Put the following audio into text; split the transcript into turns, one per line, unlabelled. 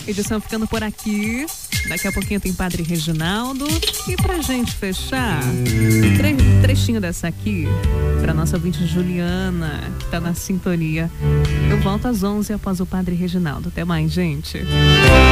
Edição ficando por aqui. Daqui a pouquinho tem Padre Reginaldo. E pra gente fechar, trechinho dessa aqui, pra nossa ouvinte Juliana, que tá na sintonia. Eu volto às 11 após o Padre Reginaldo. Até mais, gente.